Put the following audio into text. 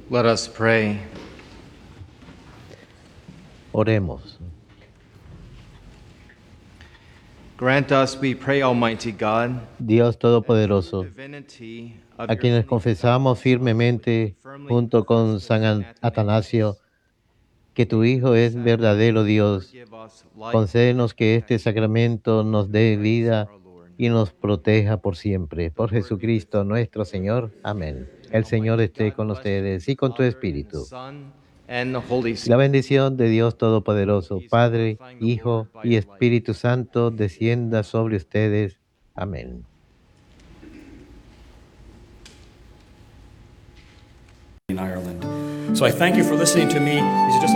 Let us pray. Oremos. Grant us, we pray, Almighty God, Dios Todopoderoso, divinity of a your quienes only confesamos firmemente, junto con San Atanasio, que tu Hijo es verdadero Dios, concédenos que este sacramento nos dé vida y nos proteja por siempre. Por Jesucristo nuestro Señor. Amén. El Señor esté con ustedes y con tu espíritu. Y la bendición de Dios Todopoderoso, Padre, Hijo y Espíritu Santo, descienda sobre ustedes. Amén. In Ireland. So I thank you for listening to me. These are just